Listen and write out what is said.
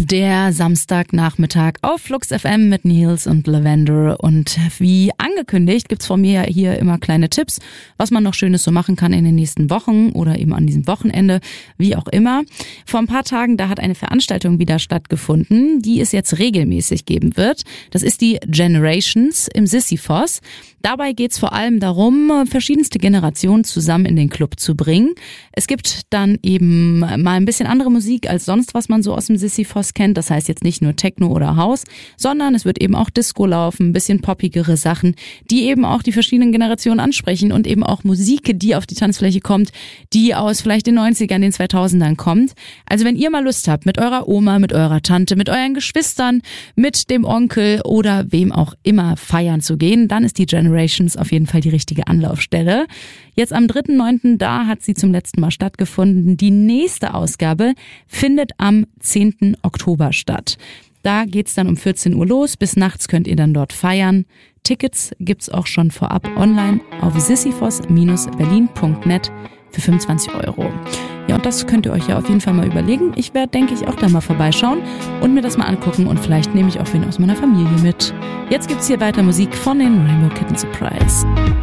Der Samstagnachmittag auf Flux FM mit Nils und Lavender. Und wie angekündigt gibt's von mir hier immer kleine Tipps, was man noch Schönes so machen kann in den nächsten Wochen oder eben an diesem Wochenende, wie auch immer. Vor ein paar Tagen, da hat eine Veranstaltung wieder stattgefunden, die es jetzt regelmäßig geben wird. Das ist die Generations im Sisyphos. Dabei geht's vor allem darum, verschiedenste Generationen zusammen in den Club zu bringen. Es gibt dann eben mal ein bisschen andere Musik als sonst, was man so aus dem Sisyphos kennt. Das heißt jetzt nicht nur Techno oder House, sondern es wird eben auch Disco laufen, ein bisschen poppigere Sachen, die eben auch die verschiedenen Generationen ansprechen und eben auch Musik, die auf die Tanzfläche kommt, die aus vielleicht den 90ern, den 2000ern kommt. Also wenn ihr mal Lust habt, mit eurer Oma, mit eurer Tante, mit euren Geschwistern, mit dem Onkel oder wem auch immer feiern zu gehen, dann ist die Generations auf jeden Fall die richtige Anlaufstelle. Jetzt am 3.9., da hat sie zum letzten Mal stattgefunden. Die nächste Ausgabe findet am 10. Oktober statt. Da geht's dann um 14 Uhr los. Bis nachts könnt ihr dann dort feiern. Tickets gibt's auch schon vorab online auf sisyphos-berlin.net für 25 €. Ja, und das könnt ihr euch ja auf jeden Fall mal überlegen. Ich werde, denke ich, auch da mal vorbeischauen und mir das mal angucken und vielleicht nehme ich auch wen aus meiner Familie mit. Jetzt gibt's hier weiter Musik von den Rainbow Kitten Surprise.